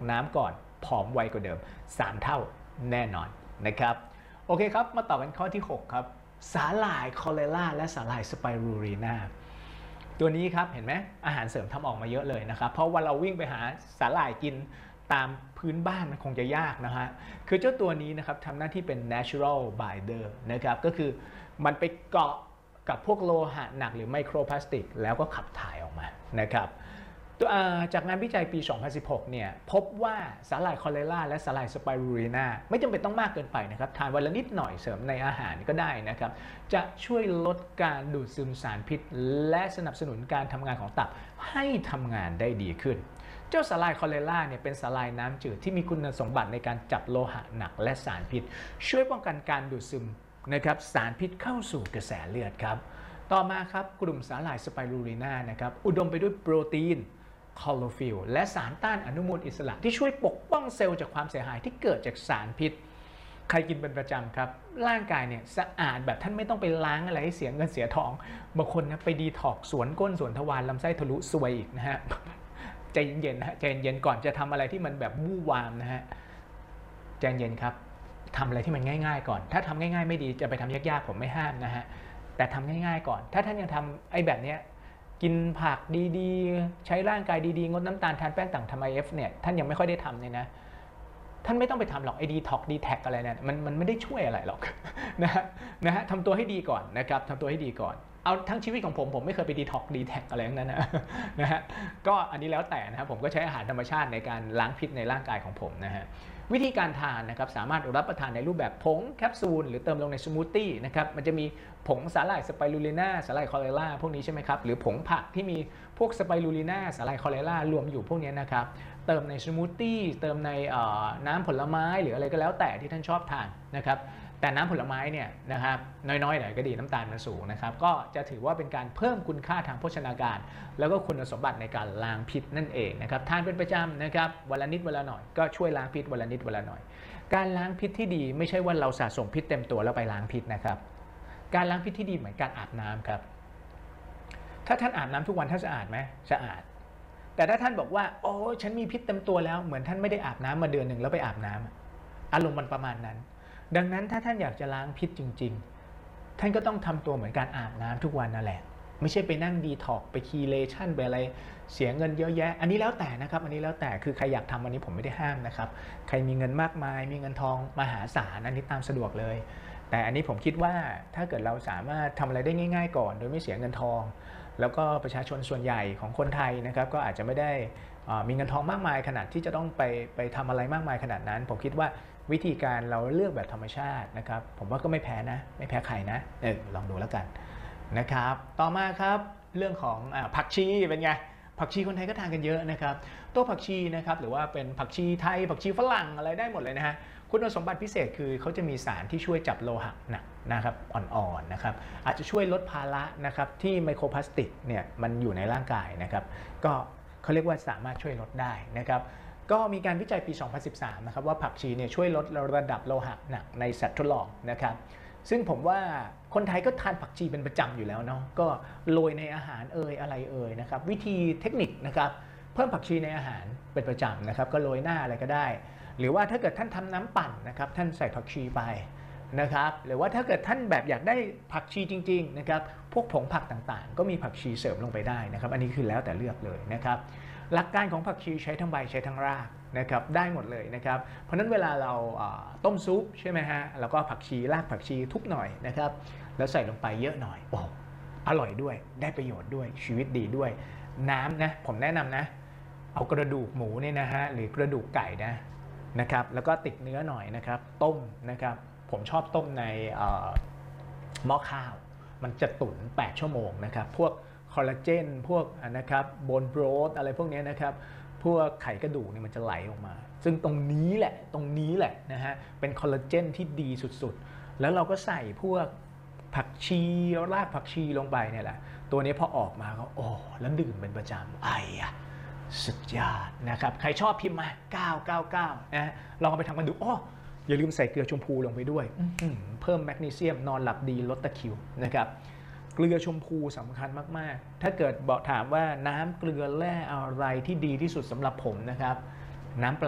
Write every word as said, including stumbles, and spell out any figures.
น้ำก่อนผอมไวกว่าเดิมสามเท่าแน่นอนนะครับโอเคครับมาต่อกันข้อที่หกครับสาหร่ายคอเลราและสาหร่ายสไปรูลีนาตัวนี้ครับเห็นไหมอาหารเสริมทำออกมาเยอะเลยนะครับเพราะว่าเราวิ่งไปหาสาหร่ายกินตามพื้นบ้านมันคงจะยากนะฮะคือเจ้าตัวนี้นะครับทำหน้าที่เป็น natural binder นะครับก็คือมันไปเกาะกับพวกโลหะหนักหรือไมโครพลาสติกแล้วก็ขับถ่ายออกมานะครับจากงานวิจัยปี สองพันสิบหก เนี่ยพบว่าสาหร่ายคอเลราและสาหร่ายสไปรูลีนาไม่จำเป็นต้องมากเกินไปนะครับทานวันละนิดหน่อยเสริมในอาหารก็ได้นะครับจะช่วยลดการดูดซึมสารพิษและสนับสนุนการทำงานของตับให้ทำงานได้ดีขึ้นเจ้าสาหร่ายคอเลราเนี่ยเป็นสาหร่ายน้ำจืดที่มีคุณสมบัติในการจับโลหะหนักและสารพิษช่วยป้องกันการดูดซึมนะครับสารพิษเข้าสู่กระแสเลือดครับต่อมาครับกลุ่มสาหร่ายสไปรูลีนานะครับอุดมไปด้วยโปรตีนคลอโรฟิลและสารต้านอนุมูลอิสระที่ช่วยปกป้องเซลล์จากความเสียหายที่เกิดจากสารพิษใครกินเป็นประจำครับร่างกายเนี่ยสะอาดแบบท่านไม่ต้องไปล้างอะไรให้เสียเงินเสียทองบางคนนะไปดีท็อกสวนก้นสวนทวารลำไส้ทะลุซวยอีกนะฮะใจเย็นๆนะฮะใจเย็นๆก่อนจะทำอะไรที่มันแบบวู่วามนะฮะใจเย็นครับทำอะไรที่มันง่ายๆก่อนถ้าทำง่ายๆไม่ดีจะไปทำยากๆผมไม่ห้ามนะฮะแต่ทำง่ายๆก่อนถ้าท่านยังทำไอ้แบบเนี้ยกินผักดีๆใช้ร่างกายดีๆงดน้ำตาลทานแป้งต่างทำ ไอ เอฟ เนี่ยท่านยังไม่ค่อยได้ทำเนี่ยนะท่านไม่ต้องไปทำหรอกไอ้ดีท็อกดีแท็กอะไรเนี่ยมันมันไม่ได้ช่วยอะไรหรอกนะฮะนะฮะทำตัวให้ดีก่อนนะครับทำตัวให้ดีก่อนเอาทั้งชีวิตของผมผมไม่เคยไปดีท็อกดีแท็กอะไรทั้งนั้นนะนะฮะก็อันนี้แล้วแต่นะครับผมก็ใช้อาหารธรรมชาติในการล้างพิษในร่างกายของผมนะฮะวิธีการทานนะครับสามารถรับประทานในรูปแบบผงแคปซูลหรือเติมลงในสมูทตี้นะครับมันจะมีผงสาหร่ายสไปรูลีนาสาหร่ายคอเลราพวกนี้ใช่ไหมครับหรือผงผักที่มีพวกสไปรูลีนาสาหร่ายคอเลรารวมอยู่พวกนี้นะครับเติมในสมูทตี้เติมในน้ำผลไม้หรืออะไรก็แล้วแต่ที่ท่านชอบทานนะครับแต่น้ำผลไม้เนี่ยนะครับน้อยๆหน่อยก็ดีน้ำตาลมันสูงนะครับก็จะถือว่าเป็นการเพิ่มคุณค่าทางโภชนาการแล้วก็คุณสมบัติในการล้างพิษนั่นเองนะครับทานเป็นประจำนะครับวันละนิดวันละหน่อยก็ช่วยล้างพิษวันละนิดวันละหน่อยการล้างพิษที่ดีไม่ใช่ว่าเราสะสมพิษเต็มตัวแล้วไปล้างพิษนะครับการล้างพิษที่ดีเหมือนการอาบน้ำครับถ้าท่านอาบน้ำทุกวันท่านสะอาดไหมสะอาดแต่ถ้าท่านบอกว่าโอ้ฉันมีพิษเต็มตัวแล้วเหมือนท่านไม่ได้อาบน้ำมาเดือนหนึ่งแล้วไปอาบน้ำอารมณ์มันประมาณนั้นดังนั้นถ้าท่านอยากจะล้างพิษจริงๆท่านก็ต้องทำตัวเหมือนการอาบน้ำทุกวันนั่นแหละไม่ใช่ไปนั่งดีท็อกไปคีเลชั่นไปอะไรเสียเงินเยอะแยะอันนี้แล้วแต่นะครับอันนี้แล้วแต่คือใครอยากทำอันนี้ผมไม่ได้ห้ามนะครับใครมีเงินมากมายมีเงินทองมหาศาลอันนี้ตามสะดวกเลยแต่อันนี้ผมคิดว่าถ้าเกิดเราสามารถทำอะไรได้ง่ายๆก่อนโดยไม่เสียเงินทองแล้วก็ประชาชนส่วนใหญ่ของคนไทยนะครับก็อาจจะไม่ได้มีเงินทองมากมายขนาดที่จะต้องไปไปทำอะไรมากมายขนาดนั้นผมคิดว่าวิธีการเราเลือกแบบธรรมชาตินะครับผมว่าก็ไม่แพ้นะไม่แพ้ใครนะเออลองดูแล้วกันนะครับต่อมาครับเรื่องของอ่าผักชีเป็นไงผักชีคนไทยก็ทานกันเยอะนะครับตัวผักชีนะครับหรือว่าเป็นผักชีไทยผักชีฝรั่งอะไรได้หมดเลยนะฮะคุณสมบัติพิเศษคือเขาจะมีสารที่ช่วยจับโลหะหนักนะครับอ่อนๆนะครับอาจจะช่วยลดภาระนะครับที่ไมโครพลาสติกเนี่ยมันอยู่ในร่างกายนะครับก็เขาเรียกว่าสามารถช่วยลดได้นะครับก็มีการวิจัยปี สองพันสิบสาม นะครับว่าผักชีเนี่ยช่วยลดระดับโลหะหนักในสัตว์ทดลองนะครับซึ่งผมว่าคนไทยก็ทานผักชีเป็นประจำอยู่แล้วเนาะก็โรยในอาหารเอ่ยอะไรเอ่ยนะครับวิธีเทคนิคนะครับเพิ่มผักชีในอาหารเป็นประจำนะครับก็โรยหน้าอะไรก็ได้หรือว่าถ้าเกิดท่านทำน้ำปั่นนะครับท่านใส่ผักชีไปนะครับหรือว่าถ้าเกิดท่านแบบอยากได้ผักชีจริงๆนะครับพวกผงผักต่างๆก็มีผักชีเสริมลงไปได้นะครับอันนี้คือแล้วแต่เลือกเลยนะครับหลักการของผักชีใช้ทั้งใบใช้ทั้งรากนะครับได้หมดเลยนะครับเพราะนั้นเวลาเราต้มซุปใช่ไหมฮะแล้วก็ผักชีรากผักชีทุบหน่อยนะครับแล้วใส่ลงไปเยอะหน่อยโอ้อร่อยด้วยได้ประโยชน์ด้วยชีวิตดีด้วยน้ำนะผมแนะนำนะเอากระดูกหมูเนี่ยนะฮะหรือกระดูกไก่นะนะครับแล้วก็ติดเนื้อหน่อยนะครับต้มนะครับผมชอบต้มในหม้อข้าวมันจะตุ๋นแปดชั่วโมงนะครับพวกคอลลาเจนพวกนะครับโบนโบรธอะไรพวกนี้นะครับพวกไขกระดูกเนี่ยมันจะไหลออกมาซึ่งตรงนี้แหละตรงนี้แหละนะฮะเป็นคอลลาเจนที่ดีสุดๆแล้วเราก็ใส่พวกผักชีรากผักชีลงไปเนี่ยแหละตัวนี้พอออกมาก็โอ้แล้วดื่มเป็นประจำไอ้อะสุดยอดนะครับใครชอบพิมพ์มาเก้า เก้า เก้านะลองเอาไปทำกันดูอ้ออย่าลืมใส่เกลือชมพูลงไปด้วยเพิ่มแมกนีเซียมนอนหลับดีลดตะคริวนะครับเกลือชมพูสำคัญมากๆถ้าเกิดบอกถามว่าน้ำเกลือแร่อะไรที่ดีที่สุดสำหรับผมนะครับน้ำ